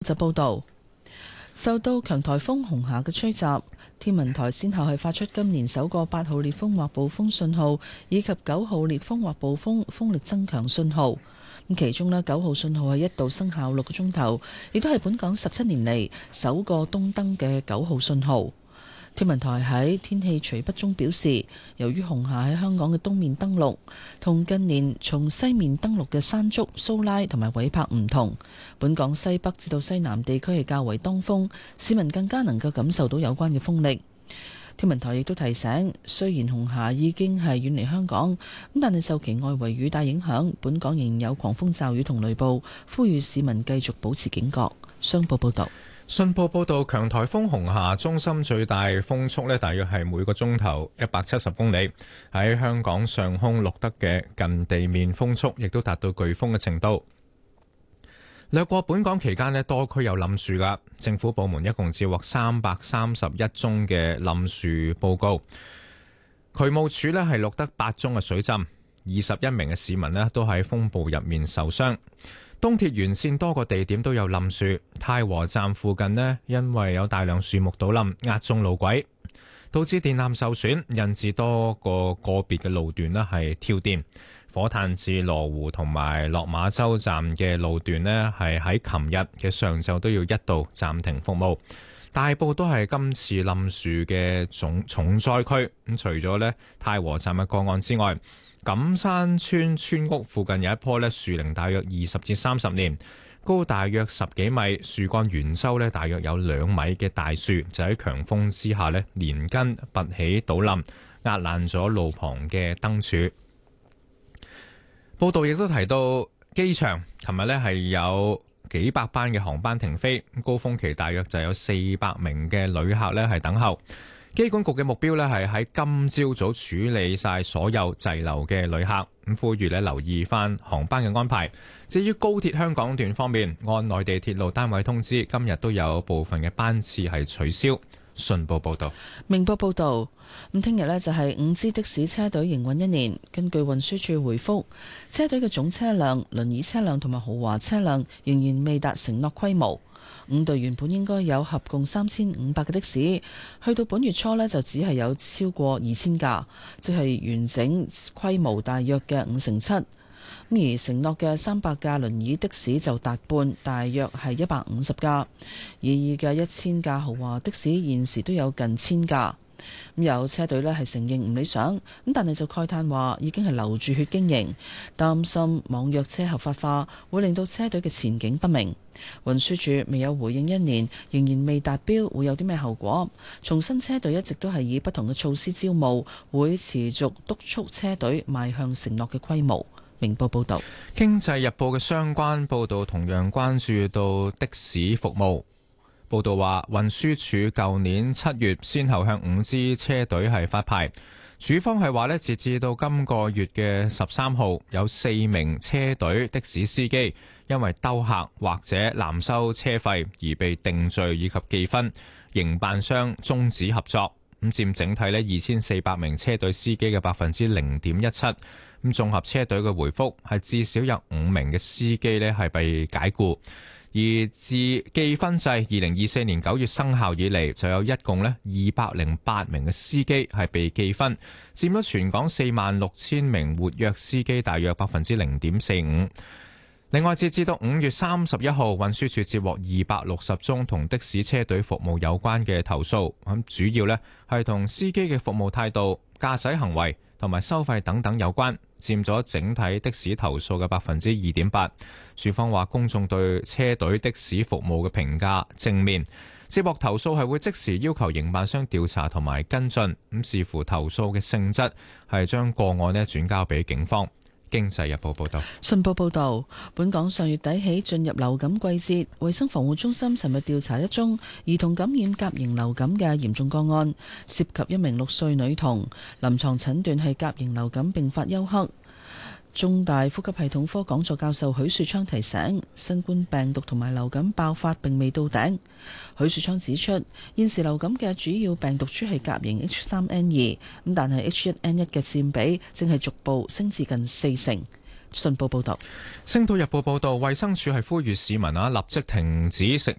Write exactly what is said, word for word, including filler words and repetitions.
就報道，受到強颱風紅霞嘅吹襲，天文台先後係發出今年首個八號烈風或暴風信號，以及九號烈風或暴風風力增強信號。咁其中呢，九號信號係一度生效六個鐘頭，亦都係本港十七年嚟首個東登嘅九號信號。天文台喺天氣隨筆中表示，由於紅霞喺香港嘅東面登陸，同近年從西面登陸嘅山竹、蘇拉同埋韋柏唔同，本港西北至到西南地區係較為當風，市民更加能夠感受到有關嘅風力。天文台亦都提醒，雖然紅霞已經係遠離香港，咁但係受其外圍雨帶影響，本港仍有狂風驟雨同雷暴，呼籲市民繼續保持警覺。商報報道。 信報報導，強颱風紅霞中心最大風速呢，大約係每個鐘頭一百七十公里，喺香港上空錄得嘅近地面風速，亦都達到颶風嘅程度。掠過本港期間呢，多區有冧樹㗎，政府部門一共接獲三百三十一宗嘅冧樹報告，渠務署呢係錄得八宗嘅水浸，二十一名嘅市民呢都喺風暴入面受傷。東鐵沿線多個地點都有冧樹，太和站附近呢，因為有大量樹木倒冧，壓中路軌，導致電纜受損，引致多個個別嘅路段呢係跳電。火炭至羅湖同埋落馬洲站嘅路段呢，係喺琴日嘅上晝都要一度暫停服務。大埔都係今次冧樹嘅重重災區。咁除咗呢太和站嘅個案之外，錦山村村屋附近有一棵咧樹齡大約二十至三十年，高大約十幾米，樹幹圓周咧大約有兩米嘅大樹，就喺強風之下咧連根拔起倒冧，壓爛咗路旁嘅燈柱。報道亦都提到，機場琴日咧係有幾百班嘅航班停飛，高峰期大約就有四百名嘅旅客咧係等候。機管局嘅目標咧係喺今朝早處理晒所有滯留嘅旅客，咁呼籲咧留意翻航班嘅安排。至於高鐵香港段方面，按內地鐵路單位通知，今日都有部分嘅班次係取消。信報報道。 明報報道，咁聽日呢就係五支的士車隊營運一年。根據運輸署回覆，車隊嘅總車輛、輪椅車輛同埋豪華車輛仍然未達承諾規模。五隊原本應該有合共三千五百個的士，去到本月初呢，就只係有超過二千架，即係完整規模大約嘅五成七。咁而承諾嘅三百架輪椅的士就達半，大約係一百五十架。而嘅一千架豪華的士現時都有近千架。咁有車隊呢係承認唔理想，咁但係就慨嘆話已經係流住血經營，擔心網約車合法化會令到車隊嘅前景不明。運輸署未有回應一年仍然未達標會有啲咩後果。重申車隊一直都係以不同嘅措施招募，會持續督促車隊邁向承諾嘅規模。明報報道。 經濟日報嘅相關報導同樣關注到的士服務。報道話，運輸署舊年七月先後向五支車隊係發牌，署方係話呢，截至到今個月嘅十三號，有四名車隊的士司機因為兜客或者濫收車費而被定罪以及記分，營辦商終止合作，咁佔整體呢二千四百名車隊司機嘅百分之零點一七。咁綜合車隊嘅回覆係至少有五名嘅司機呢係被解僱。而自記分制二零二四年九月生效以嚟，就有一共咧二百零八名嘅司機係被記分，佔咗全港四萬六千名活躍司機大約百分之零點四五。另外，截至到五月三十一號，運輸署接獲二百六十宗同的士車隊服務有關嘅投訴，咁主要呢係同司機嘅服務態度、駕駛行為同埋收費等等有關，佔咗整體的士投訴嘅百分之二點八。署方話，公眾對車隊的士服務嘅評價正面，接獲投訴係會即時要求營辦商調查同埋跟進，咁視乎投訴嘅性質，係將個案呢轉交俾警方。經濟日報報道。 信報報道，本港上月底起進入流感季節，衛生防護中心尋日調查一宗兒童感染甲型流感嘅嚴重個案，涉及一名六歲女童，臨床診斷係甲型流感併發休克。中大呼吸系統科講座教授許樹昌提醒，新冠病毒同埋流感爆發並未到頂。許樹昌指出，現時流感嘅主要病毒株係甲型 H 三 N 二，咁但係 H 一 N 一嘅佔比正係逐步升至近四成。 信報報道。 星島日報報道，衛生署係呼籲市民啊立即停止食